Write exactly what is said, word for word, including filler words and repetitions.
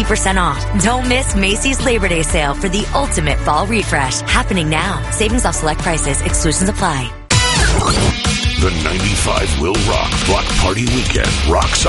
fifty percent off. Don't miss Macy's Labor Day sale for the ultimate fall refresh. Happening now. Savings off select prices. Exclusions apply. The ninety-five will rock Block Party Weekend rocks